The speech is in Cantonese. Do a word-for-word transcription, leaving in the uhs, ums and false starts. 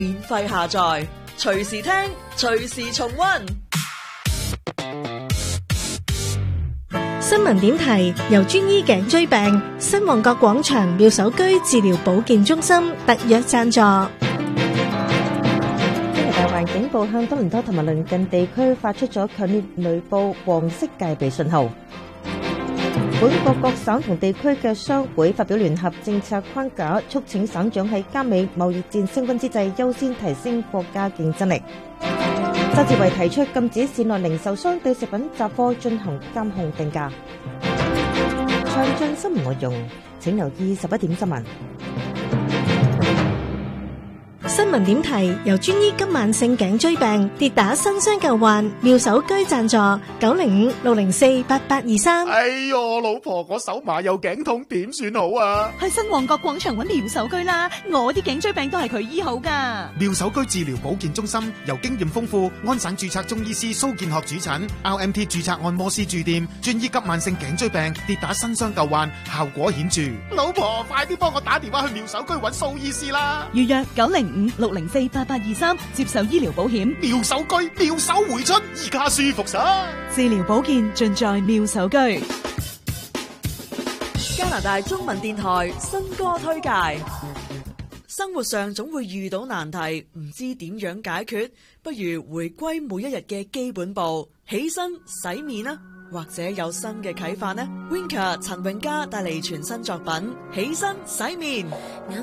免費下載，隨時聽，隨時重溫。 新聞點題由專醫頸椎病新旺角廣場妙手居治療保健中心特約贊助。 今日大環境部向多倫多同埋鄰近地區發出咗強烈雷暴黃色戒備信號。本國各省同地區嘅商會發表聯合政策框架，促請省長喺加美貿易戰升溫之際優先提升國家競爭力。周志偉提出禁止市內零售商對食品雜貨進行監控定價。詳盡新聞內容，請留意十一點新聞。 新聞點題由專醫急慢性頸椎病跌打新傷舊患妙手居贊助，九零五六零四八八二三。 哎喲，老婆，我手麻又頸痛，點算好啊？ 去新旺角廣場揾妙手居啦，我啲頸椎病都係佢醫好噶。 妙手居治療保健中心由經驗豐富安省註冊中醫師蘇建學主診 ，R M T 註冊按摩師駐店，專醫急慢性頸椎病跌打新傷舊患，效果顯著。老婆，快啲幫我打電話去妙手居揾蘇醫師啦！ 預約九零五六零四八八二三，接受醫療保險。 妙手居，妙手回春，而家舒服晒。 治療保健盡在妙手居。 加拿大中文電台新歌推介。生活上總會遇到難題，唔知點樣解決，不如回歸每一日嘅基本步，起身洗面啦，或者有新嘅啟發呢？Winker 陳詠嘉帶嚟全新作品《起身洗面》。